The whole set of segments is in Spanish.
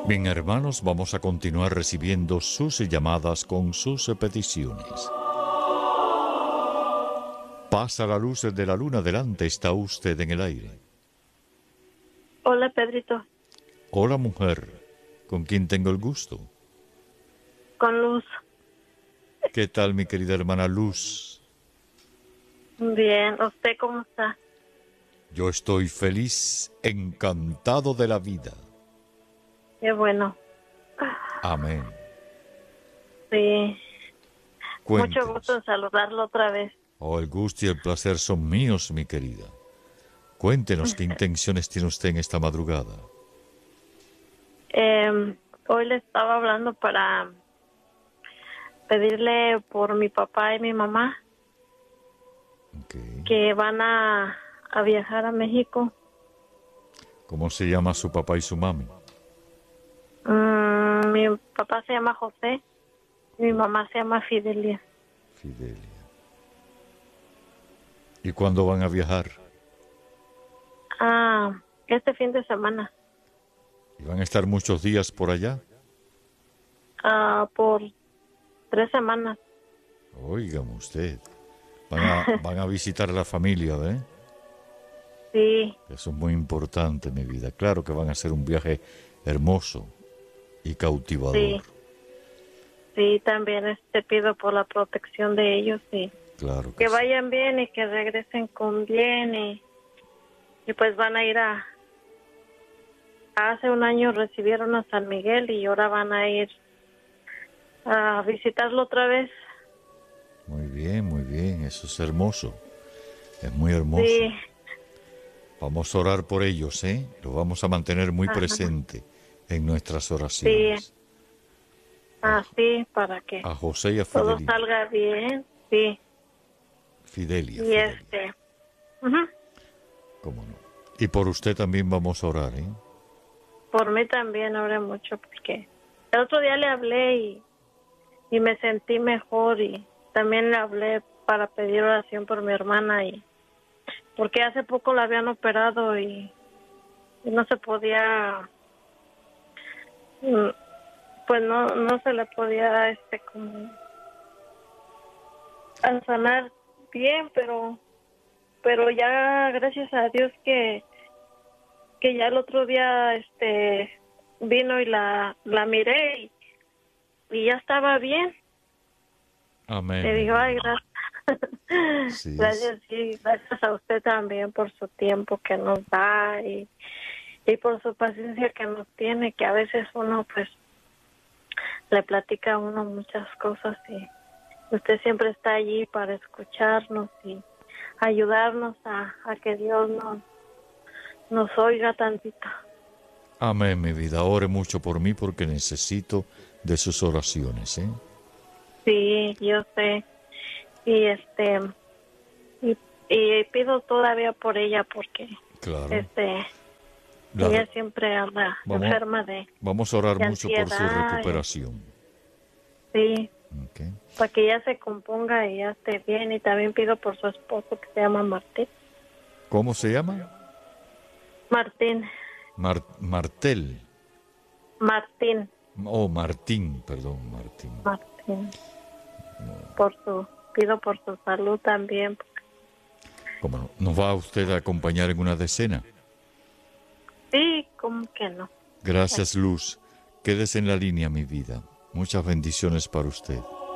Bien, hermanos, vamos a continuar recibiendo sus llamadas con sus peticiones. Pasa la luz de la luna, delante está usted en el aire. Hola, Pedrito. Hola, mujer. ¿Con quién tengo el gusto? Con Luz. ¿Qué tal, mi querida hermana Luz? Bien. ¿Usted cómo está? Yo estoy feliz, encantado de la vida. Qué bueno. Amén. Sí. Mucho gusto Cuéntenos. en saludarlo otra vez. Oh, el gusto y el placer son míos, mi querida. Cuéntenos qué intenciones tiene usted en esta madrugada. Hoy le estaba hablando para pedirle por mi papá y mi mamá Okay. que van a viajar a México. ¿Cómo se llama su papá y su mami? Mi papá se llama José y mi mamá se llama Fidelia. Fidelia. ¿Y cuándo van a viajar? Este fin de semana. ¿Y van a estar muchos días por allá? Por 3 semanas. Óigame usted. Van a visitar a la familia, ¿eh? Sí. Eso es muy importante, mi vida. Claro que van a hacer un viaje hermoso y cautivador. Sí. Sí, también pido por la protección de ellos y Claro que sí. vayan bien y que regresen con bien y pues van a ir hace un año recibieron a San Miguel y ahora van a ir a visitarlo otra vez. Muy bien, eso es hermoso. Es muy hermoso. Sí. Vamos a orar por ellos, ¿eh? Lo vamos a mantener muy Ajá. presente en nuestras oraciones. Sí. Sí, para que A José y a todo Fidelina. salga bien. Sí. Fidelia, Y Fidelia. ujú. ¿Cómo no? Y por usted también vamos a orar, ¿eh? Por mí también oré mucho porque el otro día le hablé y me sentí mejor y también le hablé para pedir oración por mi hermana y porque hace poco la habían operado y no se podía, pues no se le podía como a sanar bien, pero ya gracias a Dios que ya el otro día vino y la miré y ya estaba bien. Amén. Le digo, ay, gracias. Sí, Gracias, sí, gracias a usted también por su tiempo que nos da y por su paciencia que nos tiene, que a veces uno pues le platica a uno muchas cosas y usted siempre está allí para escucharnos y ayudarnos a que Dios nos oiga tantito. Amén, mi vida. Ore mucho por mí porque necesito de sus oraciones, ¿eh? Sí, yo sé. Y y pido todavía por ella porque Claro. ella siempre anda enferma Vamos a orar de mucho por su ansiedad. recuperación. Sí, Okay. para que ella se componga y ya esté bien. Y también pido por su esposo que se llama Martín. ¿Cómo se llama? Martín. Martel. Martín. Oh, Martín, perdón, Martín. Martín. Pido por su salud también. ¿Cómo no? ¿Nos va usted a acompañar en una decena? Sí, ¿cómo que no? Gracias, Luz. Quédese en la línea, mi vida. Muchas bendiciones para usted.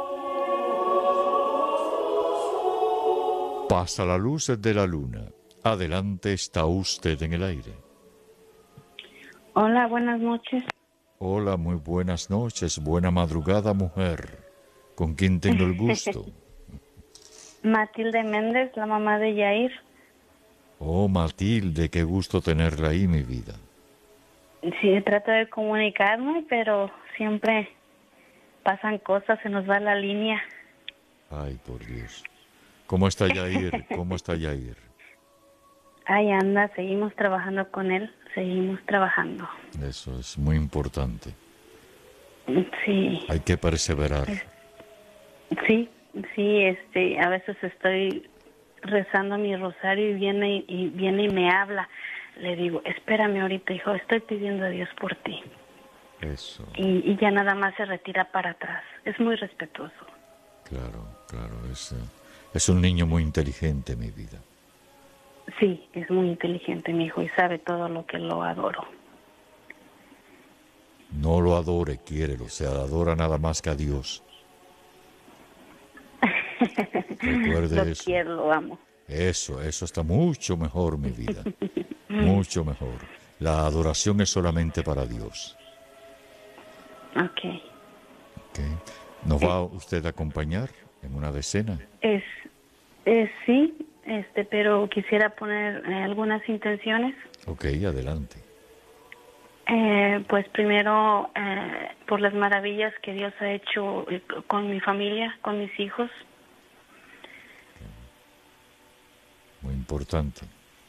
Pasa la luz de la luna. Adelante está usted en el aire. Hola, buenas noches. Hola, muy buenas noches. Buena madrugada, mujer. ¿Con quién tengo el gusto? Matilde Méndez, la mamá de Yair. Oh, Matilde, qué gusto tenerla ahí, mi vida. Sí, trato de comunicarme, pero siempre pasan cosas, se nos va la línea. Ay, por Dios. ¿Cómo está Yair? ¿Cómo está Yair? Ahí anda, seguimos trabajando con él, seguimos trabajando. Eso es muy importante. Sí. Hay que perseverar. Sí, a veces estoy rezando mi rosario y viene y me habla. Le digo, espérame ahorita, hijo, estoy pidiendo a Dios por ti. Eso. y ya nada más se retira para atrás. Es muy respetuoso. Claro, claro. Es un niño muy inteligente, mi vida. Sí, es muy inteligente mi hijo y sabe todo lo que lo adoro. No lo adore, quiérelo. Se adora nada más que a Dios. Recuerde Lo eso. quiero, lo amo. Eso está mucho mejor, mi vida. Mucho mejor. La adoración es solamente para Dios. Ok. ¿Ok? ¿Nos va usted a acompañar en una decena? Sí, pero quisiera poner algunas intenciones. Ok, adelante. Pues primero, por las maravillas que Dios ha hecho con mi familia, con mis hijos. Muy importante.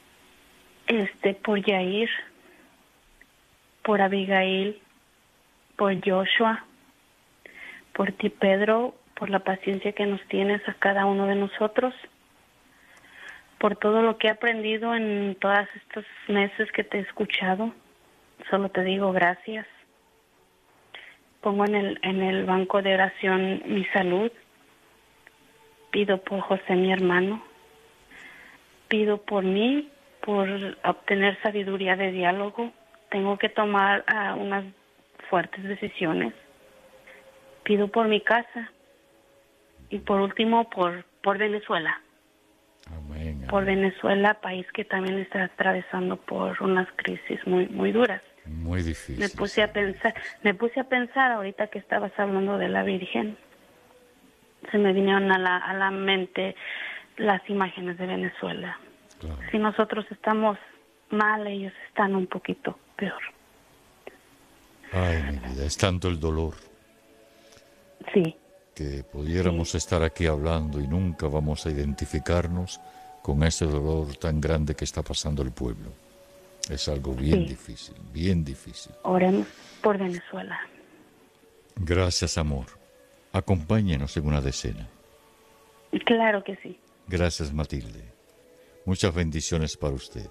Por Yair, por Abigail, por Joshua, por ti, Pedro, por la paciencia que nos tienes a cada uno de nosotros, por todo lo que he aprendido en todos estos meses que te he escuchado. Solo te digo gracias. Pongo en el banco de oración mi salud. Pido por José, mi hermano. Pido por mí, por obtener sabiduría de diálogo. Tengo que tomar unas fuertes decisiones. Pido por mi casa. Y por último, por Venezuela. Amén. Por Venezuela, país que también está atravesando por unas crisis muy, muy duras. Muy difícil. Me puse a pensar ahorita que estabas hablando de la Virgen. Se me vinieron a la mente las imágenes de Venezuela. Claro. Si nosotros estamos mal, ellos están un poquito peor. Ay, mi vida, es tanto el dolor Sí. que pudiéramos estar aquí hablando y nunca vamos a identificarnos con ese dolor tan grande que está pasando el pueblo. Es algo bien difícil, bien difícil. Oremos por Venezuela. Gracias, amor. Acompáñenos en una decena. Claro que sí. Gracias, Matilde. Muchas bendiciones para usted.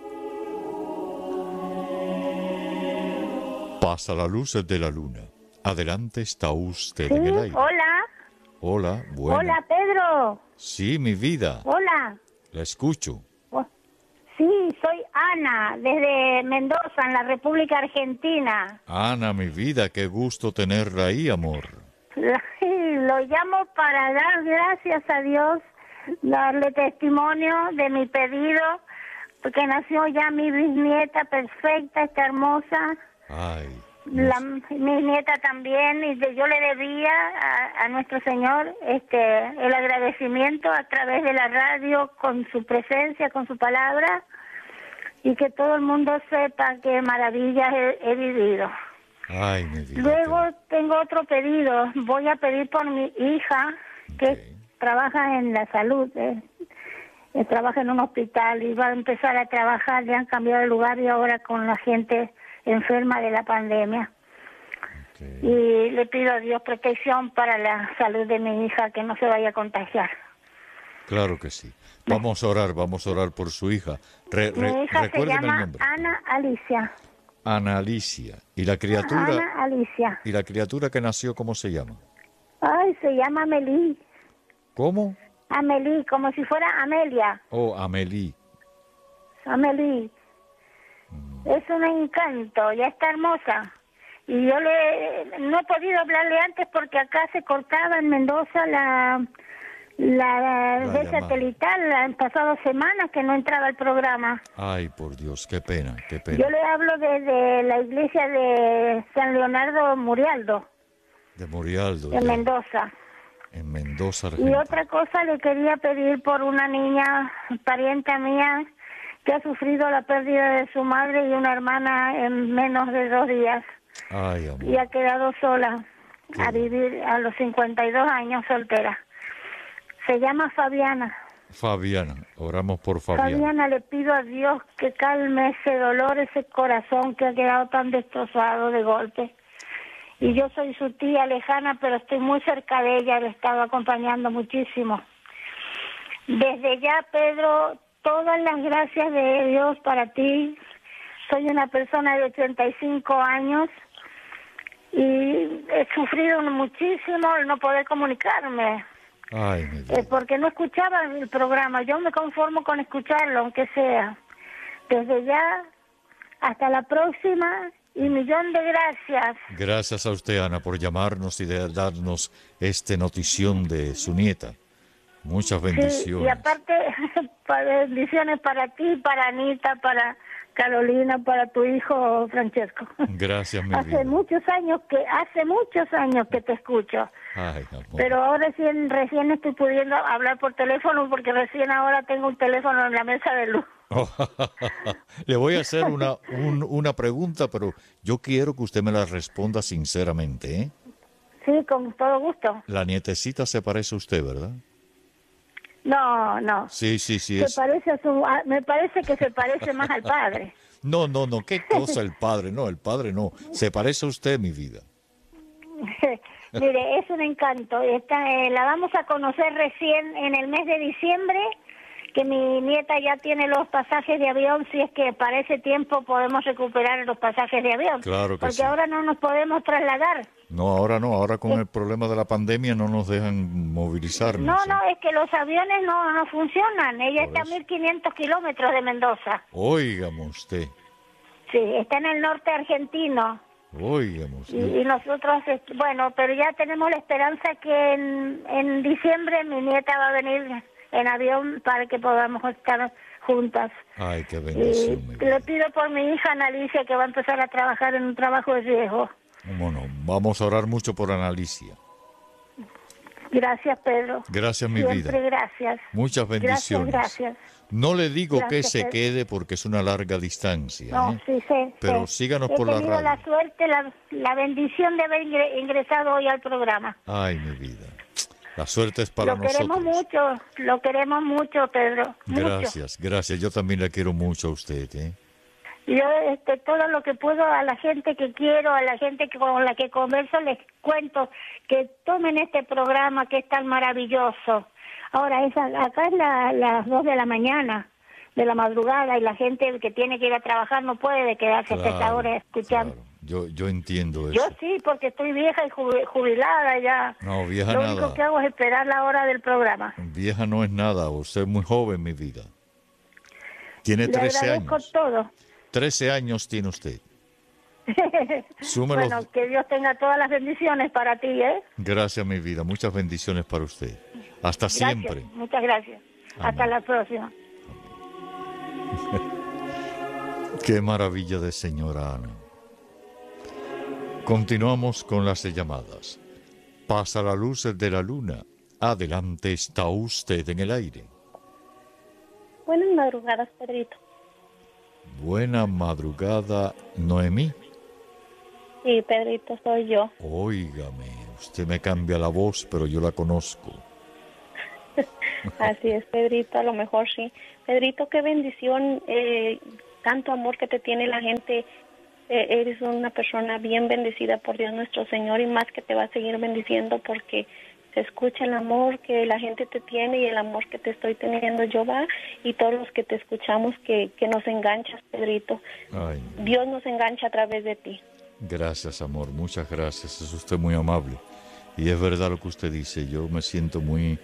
Pasa la luz de la luna. Adelante está usted en el aire. Hola. Hola, bueno. Hola, Pedro. Sí, mi vida. Hola. La escucho. Sí, soy Ana, desde Mendoza, en la República Argentina. Ana, mi vida, qué gusto tenerla ahí, amor. Lo llamo para dar gracias a Dios, darle testimonio de mi pedido, porque nació ya mi bisnieta perfecta, está hermosa. Ay. Mi nieta también, y yo le debía a nuestro Señor el agradecimiento a través de la radio, con su presencia, con su palabra, y que todo el mundo sepa qué maravillas he vivido. Ay, mi vida. Luego tengo otro pedido. Voy a pedir por mi hija, que trabaja en la salud, trabaja en un hospital y va a empezar a trabajar. Le han cambiado de lugar y ahora con la gente enferma de la pandemia. Y le pido a Dios protección para la salud de mi hija, que no se vaya a contagiar. Claro que sí. Vamos a orar por su hija. Mi hija se Recuérdeme llama el nombre. Ana Alicia. Ana Alicia. ¿Y la criatura? Ana Alicia. ¿Y la criatura que nació, cómo se llama? Ay, se llama Amelie. ¿Cómo? Amelie, como si fuera Amelia. Oh, Amelie. Amelie. Es un encanto, ya está hermosa. Y yo no he podido hablarle antes porque acá se cortaba en Mendoza la red satelital. Han pasado semanas que no entraba el programa. Ay, por Dios, qué pena, qué pena. Yo le hablo desde la iglesia de San Leonardo Murialdo. De Murialdo. En Mendoza. En Mendoza, Argentina. Y otra cosa le quería pedir por una niña, pariente mía, que ha sufrido la pérdida de su madre y una hermana en menos de 2 días. Ay, amor. Y ha quedado sola a vivir a los 52 años soltera. Se llama Fabiana. Fabiana, oramos por Fabiana. Fabiana, le pido a Dios que calme ese dolor, ese corazón que ha quedado tan destrozado de golpe. Y yo soy su tía lejana, pero estoy muy cerca de ella, le he estado acompañando muchísimo. Desde ya, Pedro, todas las gracias de Dios para ti. Soy una persona de 85 años y he sufrido muchísimo el no poder comunicarme. Ay, mi vida. Porque no escuchaba el programa. Yo me conformo con escucharlo, aunque sea. Desde ya, hasta la próxima y millón de gracias. Gracias a usted, Ana, por llamarnos y de darnos esta notición de su nieta. Muchas bendiciones. Sí, y aparte, bendiciones para ti, para Anita, para Carolina, para tu hijo Francesco. Gracias, mi Hace vida. muchos años que te escucho. Ay, amor. Pero ahora recién estoy pudiendo hablar por teléfono porque recién ahora tengo un teléfono en la mesa de luz. Le voy a hacer una pregunta, pero yo quiero que usted me la responda sinceramente, ¿eh? Sí, con todo gusto. La nietecita se parece a usted, ¿verdad? No. Sí. Me parece que se parece más al padre. No, ¿qué cosa el padre? No, el padre no. Se parece a usted, mi vida. Mire, es un encanto. La vamos a conocer recién en el mes de diciembre, que mi nieta ya tiene los pasajes de avión, si es que para ese tiempo podemos recuperar los pasajes de avión. Claro que porque sí. ahora no nos podemos trasladar. No, ahora con el problema de la pandemia no nos dejan movilizarnos. No, es que los aviones no funcionan. Ella Por está a eso. 1.500 kilómetros de Mendoza. Óigame usted, Sí, está en el norte argentino. óigame usted. Y nosotros, bueno, pero ya tenemos la esperanza que en diciembre mi nieta va a venir en avión para que podamos estar juntas. Ay, qué Y bendición, mi le vida. pido por mi hija Analicia, que va a empezar a trabajar en un trabajo de riesgo. ¿Cómo no? Vamos a orar mucho por Analicia. Gracias, Pedro. Gracias, mi Siempre vida. gracias. Muchas bendiciones. Gracias. No le digo que Gracias, se Pedro. quede porque es una larga distancia, No, ¿eh? sí sé. Pero sé. síganos por la He tenido radio. la suerte, la bendición de haber ingresado hoy al programa. Ay, mi vida. La suerte es para Lo queremos mucho, Pedro. Mucho. Gracias. Yo también le quiero mucho a usted, ¿eh? Yo todo lo que puedo a la gente que quiero, a la gente con la que converso, les cuento que tomen este programa que es tan maravilloso. Ahora, acá es las 2 de la mañana, de la madrugada, y la gente que tiene que ir a trabajar no puede quedarse hasta esa hora escuchando. Claro. Yo entiendo Yo eso. sí, porque estoy vieja y jubilada ya. No, vieja Lo nada. único que hago es esperar la hora del programa. Vieja no es nada, usted es muy joven, mi vida. Tiene Le 13 agradezco años. todo. 13 años tiene usted. Súmelo. Bueno, que Dios tenga todas las bendiciones para ti, ¿eh? Gracias, mi vida. Muchas bendiciones para usted. Hasta Gracias, siempre. muchas gracias. Hasta la próxima. Qué maravilla de señora Ana. Continuamos con las llamadas. Pasa la luz de la luna. Adelante, está usted en el aire. Buenas madrugadas, Pedrito. Buena madrugada, Noemí. Sí, Pedrito, soy yo. Óigame, usted me cambia la voz, pero yo la conozco. Así es, Pedrito, a lo mejor sí. Pedrito, qué bendición, tanto amor que te tiene la gente. Eres una persona bien bendecida por Dios nuestro Señor, y más que te va a seguir bendiciendo porque se escucha el amor que la gente te tiene y el amor que te estoy teniendo yo, va, y todos los que te escuchamos que nos enganchas, Pedrito. Ay, Dios nos engancha a través de ti. gracias, amor, muchas gracias. Es usted muy amable. Y es verdad lo que usted dice. Yo me siento muy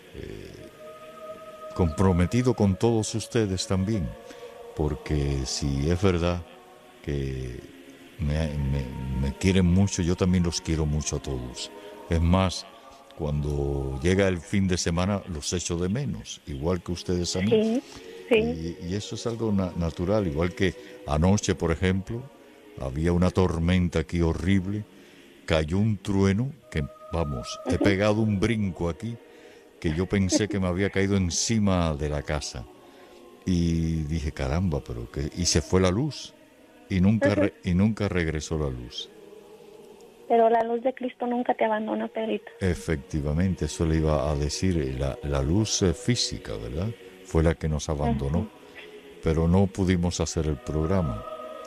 comprometido con todos ustedes también. Porque si es verdad que me quieren mucho, yo también los quiero mucho a todos. Es más, cuando llega el fin de semana los echo de menos, igual que ustedes a mí. Sí, sí. Y eso es algo natural, igual que anoche, por ejemplo, había una tormenta aquí horrible, cayó un trueno que, vamos, he pegado un brinco aquí, que yo pensé que me había caído encima de la casa. Y dije, caramba, pero que... Y se fue la luz, y nunca regresó la luz. Pero la luz de Cristo nunca te abandona, Pedrito. Efectivamente, eso le iba a decir, la luz física, ¿verdad? Fue la que nos abandonó, pero no pudimos hacer el programa.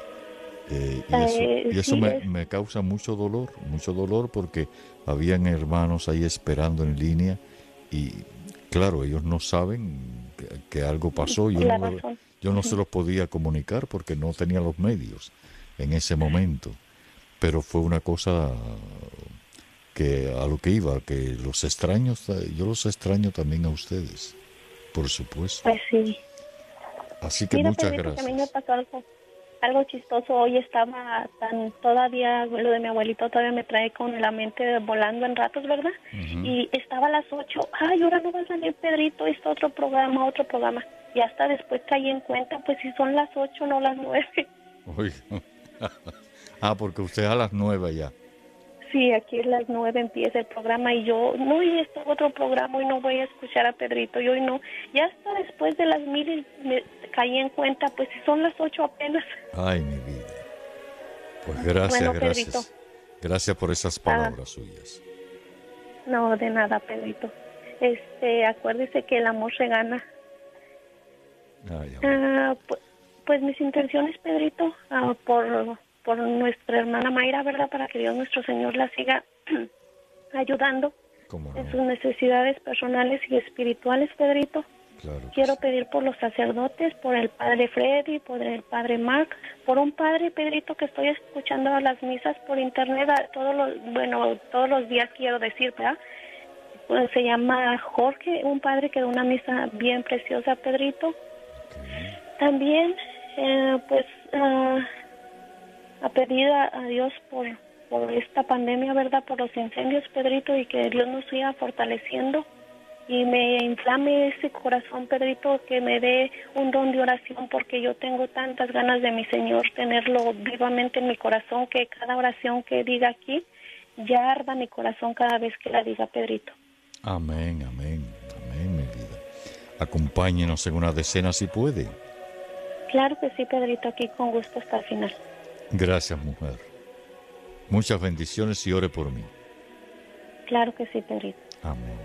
Y eso sí, me causa mucho dolor porque habían hermanos ahí esperando en línea y claro, ellos no saben que algo pasó. Yo no se los podía comunicar porque no tenía los medios en ese momento. pero fue una cosa que a lo que iba, que los extraños, yo los extraño también a ustedes, por supuesto. Pues sí. Así que Mira, muchas Pedrito, que a mí me gracias. pasó algo chistoso. Hoy estaba todavía, lo de mi abuelito todavía me trae con la mente volando en ratos, ¿verdad? Y estaba a las 8. Ay, ahora no va a salir Pedrito, está otro programa. Y hasta después caí en cuenta, pues si son las 8, no las 9. Oiga. Porque usted a las 9 ya. Sí, aquí a las 9 empieza el programa y yo, no, y este otro programa y no voy a escuchar a Pedrito, y hoy no. Ya hasta después de las 1000 me caí en cuenta, pues si son las 8 apenas. Ay, mi vida. Pues gracias, Bueno, gracias. Pedrito. Gracias por esas palabras suyas. No, de nada, Pedrito. Acuérdese que el amor se gana. Ay, amor. Pues mis intenciones, Pedrito, por nuestra hermana Mayra, ¿verdad? Para que Dios nuestro Señor la siga ayudando ¿Cómo en no? sus necesidades personales y espirituales, Pedrito. Claro que Quiero sí. pedir por los sacerdotes, por el padre Freddy, por el padre Mark, por un padre, Pedrito, que estoy escuchando a las misas por internet todos los días, quiero decir, ¿verdad? Pues se llama Jorge, un padre que da una misa bien preciosa, Pedrito. Okay. También, a pedir a Dios por esta pandemia, ¿verdad? Por los incendios, Pedrito, y que Dios nos siga fortaleciendo y me inflame ese corazón, Pedrito, que me dé un don de oración, porque yo tengo tantas ganas de mi Señor tenerlo vivamente en mi corazón, que cada oración que diga aquí ya arda mi corazón cada vez que la diga, Pedrito. Amén, amén, amén, mi vida. Acompáñenos en una decena si puede. Claro que sí, Pedrito, aquí con gusto hasta el final. Gracias, mujer. Muchas bendiciones y ore por mí. Claro que sí, Pedrito. Amén.